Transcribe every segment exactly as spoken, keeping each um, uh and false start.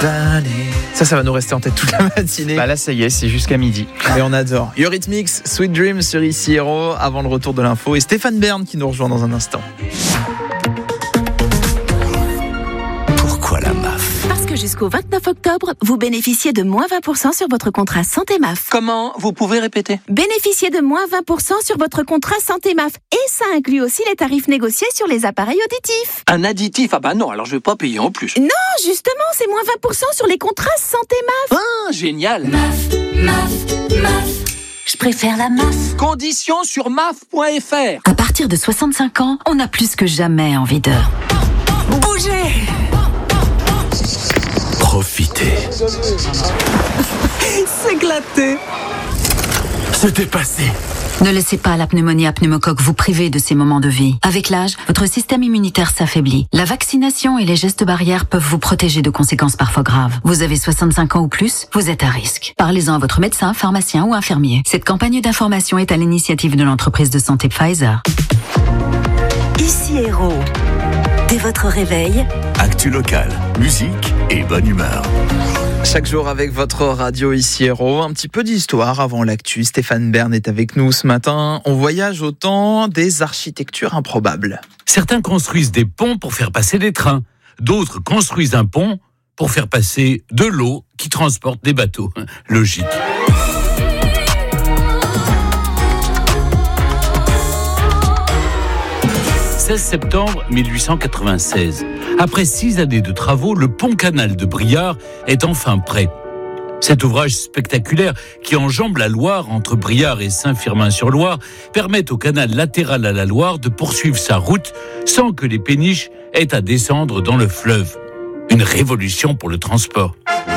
planer. Ça, ça va nous rester en tête toute la matinée. Bah là, ça y est, c'est jusqu'à midi. Et on adore. Eurythmics, Sweet Dreams sur Ici Héros, avant le retour de l'info. Et Stéphane Bern qui nous rejoint dans un instant. Pourquoi la M A F ? Parce que jusqu'au vingt-neuf octobre, vous bénéficiez de moins vingt pour cent sur votre contrat Santé M A F. Comment ? Vous pouvez répéter ? Bénéficiez de moins vingt pour cent sur votre contrat Santé M A F. Et ça inclut aussi les tarifs négociés sur les appareils auditifs. Un additif ? Ah bah non, alors je vais pas payer en plus. Non, justement, c'est moins vingt pour cent sur les contrats Santé M A F. Ah, génial ! M A F, M A F, M A F. Je préfère la M A F. Conditions sur M A F point F R. À partir de soixante-cinq ans, on a plus que jamais envie de bouger. Profitez. S'éclater. Se dépasser. Ne laissez pas la pneumonie à pneumocoque vous priver de ces moments de vie. Avec l'âge, votre système immunitaire s'affaiblit. La vaccination et les gestes barrières peuvent vous protéger de conséquences parfois graves. Vous avez soixante-cinq ans ou plus, vous êtes à risque. Parlez-en à votre médecin, pharmacien ou infirmier. Cette campagne d'information est à l'initiative de l'entreprise de santé Pfizer. Ici Héros. Dès votre réveil, Actu locale, musique et bonne humeur. Chaque jour avec votre radio Ici Héros, un petit peu d'histoire avant l'actu. Stéphane Bern est avec nous ce matin. On voyage au temps des architectures improbables. Certains construisent des ponts pour faire passer des trains. D'autres construisent un pont pour faire passer de l'eau qui transporte des bateaux. Logique. seize septembre mille huit cent quatre-vingt-seize. Après six années de travaux, le pont-canal de Briare est enfin prêt. Cet ouvrage spectaculaire qui enjambe la Loire entre Briare et Saint-Firmin-sur-Loire permet au canal latéral à la Loire de poursuivre sa route sans que les péniches aient à descendre dans le fleuve. Une révolution pour le transport.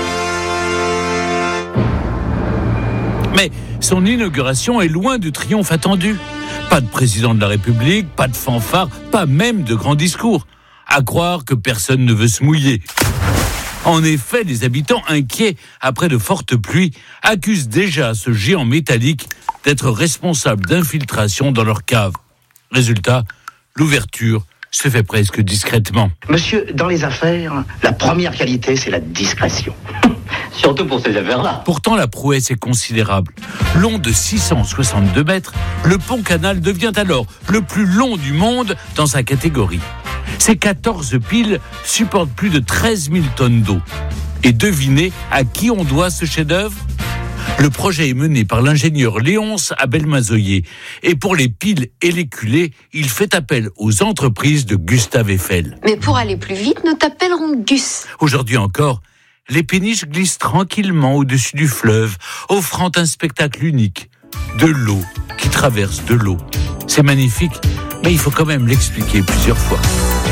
Mais son inauguration est loin du triomphe attendu. Pas de président de la République, pas de fanfare, pas même de grands discours. À croire que personne ne veut se mouiller. En effet, les habitants, inquiets après de fortes pluies, accusent déjà ce géant métallique d'être responsable d'infiltration dans leur cave. Résultat, l'ouverture se fait presque discrètement. Monsieur, dans les affaires, la première qualité, c'est la discrétion. Surtout pour ces affaires-là. Pourtant, la prouesse est considérable. Long de six cent soixante-deux mètres, le pont-canal devient alors le plus long du monde dans sa catégorie. Ces quatorze piles supportent plus de treize mille tonnes d'eau. Et devinez à qui on doit ce chef-d'œuvre ? Le projet est mené par l'ingénieur Léonce Abel-Mazoyer. Et pour les piles et les culées, il fait appel aux entreprises de Gustave Eiffel. Mais pour aller plus vite, nous t'appellerons Gus. Aujourd'hui encore, les péniches glissent tranquillement au-dessus du fleuve, offrant un spectacle unique. De l'eau qui traverse de l'eau. C'est magnifique, mais il faut quand même l'expliquer plusieurs fois.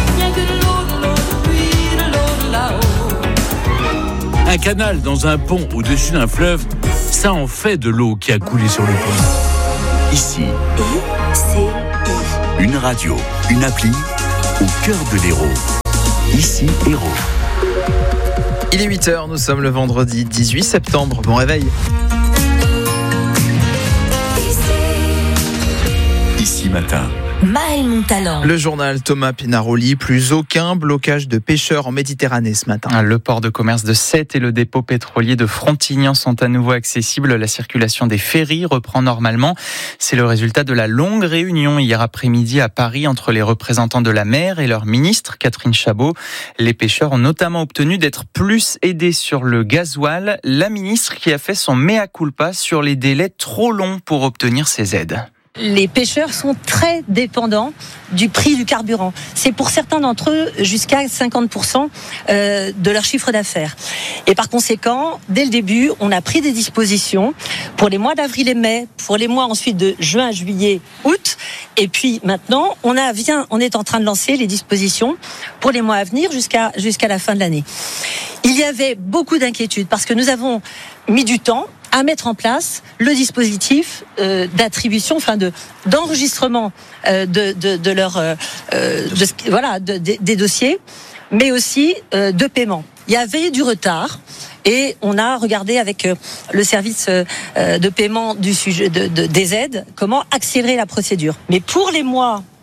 Un canal dans un pont au-dessus d'un fleuve, ça en fait de l'eau qui a coulé sur le pont. Ici, I C I. une radio, une appli, au cœur de l'Hérault. Ici Hérault. Il est huit heures, nous sommes le vendredi dix-huit septembre. Bon réveil. Ici matin. Maël Montalent. Le journal Thomas Pinaroli, plus aucun blocage de pêcheurs en Méditerranée ce matin. Le port de commerce de Sète et le dépôt pétrolier de Frontignan sont à nouveau accessibles. La circulation des ferries reprend normalement. C'est le résultat de la longue réunion hier après-midi à Paris entre les représentants de la mer et leur ministre, Catherine Chabot. Les pêcheurs ont notamment obtenu d'être plus aidés sur le gasoil. La ministre qui a fait son mea culpa sur les délais trop longs pour obtenir ces aides. Les pêcheurs sont très dépendants du prix du carburant. C'est pour certains d'entre eux jusqu'à cinquante pour cent de leur chiffre d'affaires. Et par conséquent, dès le début, on a pris des dispositions pour les mois d'avril et mai, pour les mois ensuite de juin, juillet, août. Et puis maintenant, on, a, vient, on est en train de lancer les dispositions pour les mois à venir jusqu'à, jusqu'à la fin de l'année. Il y avait beaucoup d'inquiétudes parce que nous avons mis du temps à mettre en place le dispositif euh, d'attribution, enfin de d'enregistrement euh, de, de de leur euh, de, voilà de, de, des dossiers, mais aussi euh, de paiement. Il y avait du retard et on a regardé avec euh, le service euh, de paiement du sujet de, de, des aides comment accélérer la procédure. Mais pour les mois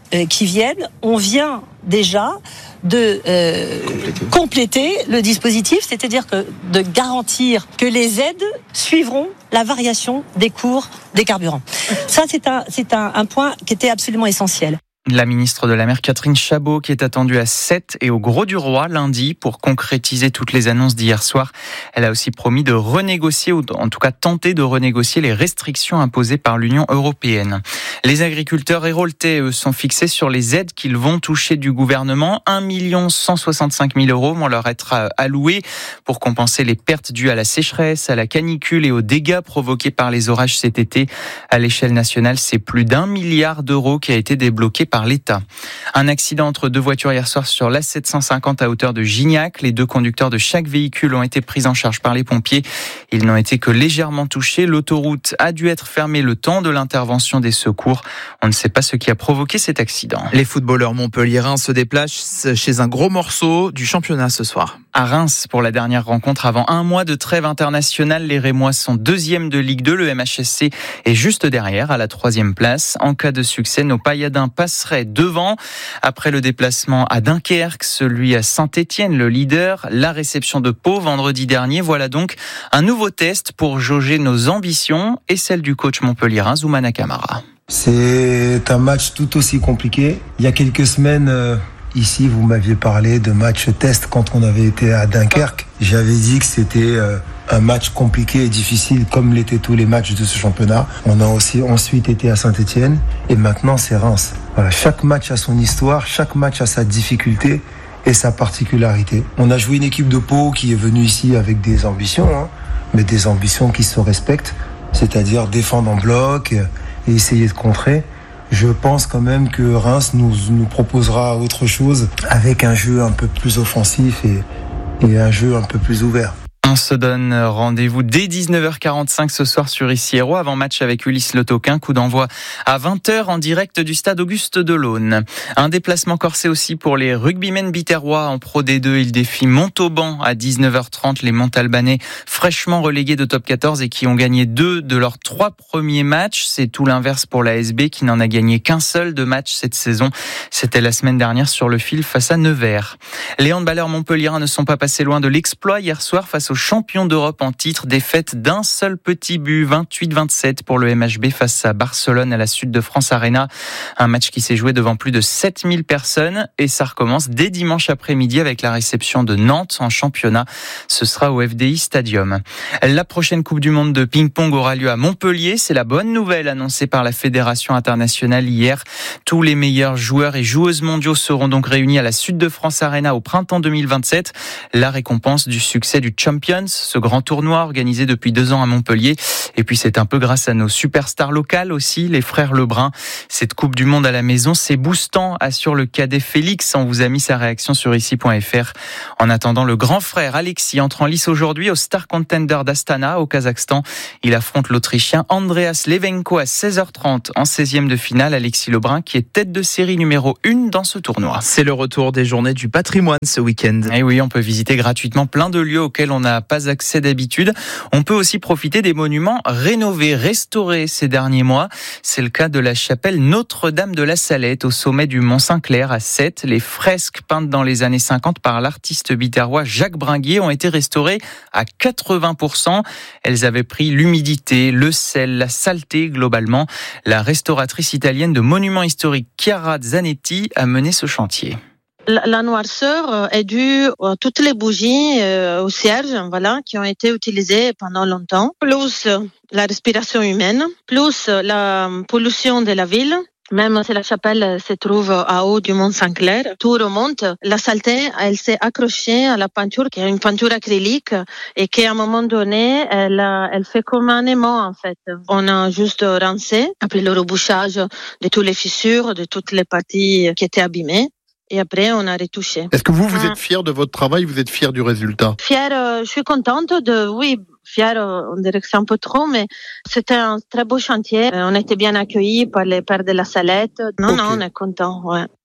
euh, qui viennent, on vient déjà de euh, compléter. compléter le dispositif, c'est-à-dire que de garantir que les aides suivront la variation des cours des carburants. Ça, c'est un, c'est un, un point qui était absolument essentiel. La ministre de la Mer, Catherine Chabot, qui est attendue à Sète et au Grau-du-Roi lundi pour concrétiser toutes les annonces d'hier soir. Elle a aussi promis de renégocier, ou en tout cas tenter de renégocier les restrictions imposées par l'Union européenne. Les agriculteurs héraultais, eux, sont fixés sur les aides qu'ils vont toucher du gouvernement. un million cent soixante-cinq mille euros vont leur être alloués pour compenser les pertes dues à la sécheresse, à la canicule et aux dégâts provoqués par les orages cet été. À l'échelle nationale, c'est plus d'un milliard d'euros qui a été débloqué par l'État. Un accident entre deux voitures hier soir sur l'A sept cent cinquante à hauteur de Gignac. Les deux conducteurs de chaque véhicule ont été pris en charge par les pompiers. Ils n'ont été que légèrement touchés. L'autoroute a dû être fermée le temps de l'intervention des secours. On ne sait pas ce qui a provoqué cet accident. Les footballeurs montpelliérains se déplacent chez un gros morceau du championnat ce soir. À Reims, pour la dernière rencontre avant un mois de trêve internationale, les Rémois sont deuxième de Ligue deux. Le M H S C est juste derrière, à la troisième place. En cas de succès, nos Pailladins passeraient devant. Après le déplacement à Dunkerque, celui à Saint-Étienne, le leader, la réception de Pau vendredi dernier. Voilà donc un nouveau test pour jauger nos ambitions et celle du coach montpelliérain Zoumana Camara. C'est un match tout aussi compliqué. Il y a quelques semaines, euh, ici, vous m'aviez parlé de match test quand on avait été à Dunkerque. J'avais dit que c'était euh, un match compliqué et difficile, comme l'étaient tous les matchs de ce championnat. On a aussi ensuite été à Saint-Étienne et maintenant c'est Reims. Voilà, chaque match a son histoire, chaque match a sa difficulté et sa particularité. On a joué une équipe de Pau qui est venue ici avec des ambitions, hein, mais des ambitions qui se respectent, c'est-à-dire défendre en bloc et essayer de contrer. Je pense quand même que Reims nous, nous proposera autre chose avec un jeu un peu plus offensif et, et un jeu un peu plus ouvert. On se donne rendez-vous dès dix-neuf heures quarante-cinq ce soir sur Ici Héros, avant match avec Ulysse Le Toquin, coup d'envoi à vingt heures en direct du stade Auguste Delaune. Un déplacement corsé aussi pour les rugbymen biterrois en Pro D deux. Ils défient Montauban à dix-neuf heures trente, les Montalbanais fraîchement relégués de top quatorze et qui ont gagné deux de leurs trois premiers matchs. C'est tout l'inverse pour la S B qui n'en a gagné qu'un seul de match cette saison. C'était la semaine dernière sur le fil face à Nevers. Les handballeurs montpelliérains ne sont pas passés loin de l'exploit hier soir face aux champion d'Europe en titre, défaite d'un seul petit but, vingt-huit vingt-sept pour le M H B face à Barcelone à la Sud de France Arena. Un match qui s'est joué devant plus de sept mille personnes et ça recommence dès dimanche après-midi avec la réception de Nantes en championnat. Ce sera au F D I Stadium. La prochaine Coupe du Monde de ping-pong aura lieu à Montpellier. C'est la bonne nouvelle annoncée par la Fédération internationale hier. Tous les meilleurs joueurs et joueuses mondiaux seront donc réunis à la Sud de France Arena au printemps deux mille vingt-sept. La récompense du succès du Champions, ce grand tournoi organisé depuis deux ans à Montpellier. Et puis c'est un peu grâce à nos superstars locales aussi, les frères Lebrun. Cette Coupe du Monde à la maison, c'est boostant, assure le cadet Félix. On vous a mis sa réaction sur ici point f r. En attendant, le grand frère Alexis entre en lice aujourd'hui au Star Contender d'Astana au Kazakhstan. Il affronte l'Autrichien Andreas Levenko à seize heures trente en seizième de finale. Alexis Lebrun qui est tête de série numéro un dans ce tournoi. C'est le retour des journées du patrimoine ce week-end. Et oui, on peut visiter gratuitement plein de lieux auxquels on n'a pas accès d'habitude. On peut aussi profiter des monuments rénovés, restaurés ces derniers mois. C'est le cas de la chapelle Notre-Dame de la Salette au sommet du Mont Saint-Clair à Sète. Les fresques peintes dans les années cinquante par l'artiste biterrois Jacques Bringuier ont été restaurées à quatre-vingts pour cent. Elles avaient pris l'humidité, le sel, la saleté globalement. La restauratrice italienne de monuments historiques Chiara Zanetti a mené ce chantier. La noirceur est due à toutes les bougies euh, au cierge, voilà, qui ont été utilisées pendant longtemps, plus la respiration humaine, plus la pollution de la ville. Même si la chapelle se trouve à haut du Mont Saint-Clair, tout remonte. La saleté, elle s'est accrochée à la peinture, qui est une peinture acrylique, et qui, à un moment donné, elle, elle fait comme un aimant, en fait. On a juste rincé, après le rebouchage de toutes les fissures, de toutes les parties qui étaient abîmées. Et après, on a retouché. Est-ce que vous, vous êtes fier de votre travail, vous êtes fier du résultat? Fier, euh, je suis contente de, oui, fier, euh, on dirait que c'est un peu trop, mais c'était un très beau chantier. Euh, on était bien accueillis par les pères de la Salette. Non, okay. non, on est content, ouais.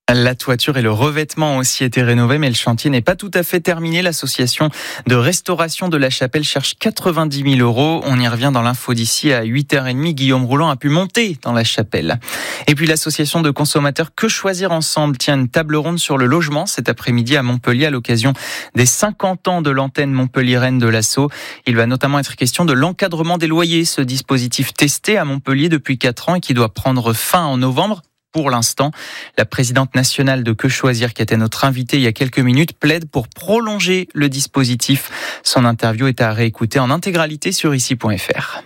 La toiture et le revêtement ont aussi été rénovés, mais le chantier n'est pas tout à fait terminé. L'association de restauration de la chapelle cherche quatre-vingt-dix mille euros. On y revient dans l'info d'ici à huit heures trente. Guillaume Rouland a pu monter dans la chapelle. Et puis l'association de consommateurs Que Choisir Ensemble tient une table ronde sur le logement cet après-midi à Montpellier à l'occasion des cinquante ans de l'antenne montpelliéraine de l'Asso. Il va notamment être question de l'encadrement des loyers, ce dispositif testé à Montpellier depuis quatre ans et qui doit prendre fin en novembre. Pour l'instant, la présidente nationale de Que Choisir, qui était notre invitée il y a quelques minutes, plaide pour prolonger le dispositif. Son interview est à réécouter en intégralité sur ici point f r.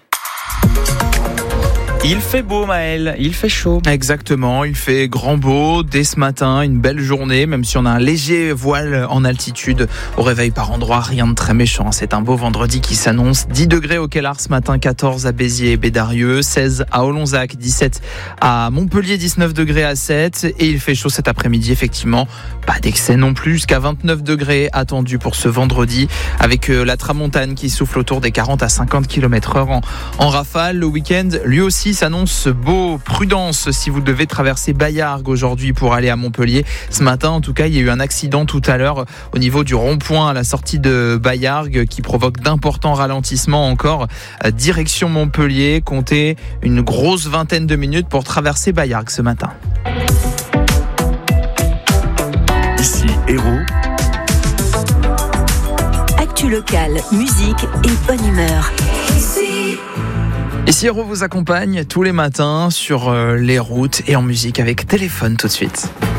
Il fait beau, Maël, il fait chaud. Exactement, il fait grand beau dès ce matin, une belle journée, même si on a un léger voile en altitude. Au réveil par endroits, rien de très méchant. C'est un beau vendredi qui s'annonce. dix degrés au Kellar ce matin, quatorze à Béziers et Bédarieux, seize à Olonzac, dix-sept à Montpellier, dix-neuf degrés à Sète. Et il fait chaud cet après-midi, effectivement. Pas d'excès non plus, jusqu'à vingt-neuf degrés attendus pour ce vendredi, avec la tramontane qui souffle autour des quarante à cinquante kilomètres heure en, en rafale. Le week-end, lui aussi, s'annonce beau. Prudence si vous devez traverser Baillargues aujourd'hui pour aller à Montpellier. Ce matin, en tout cas, il y a eu un accident tout à l'heure au niveau du rond-point à la sortie de Baillargues qui provoque d'importants ralentissements encore. Direction Montpellier, comptez une grosse vingtaine de minutes pour traverser Baillargues ce matin. Ici Héros. Actu locale, musique et bonne humeur. Ici Héros vous accompagne tous les matins sur les routes et en musique avec Téléphone tout de suite.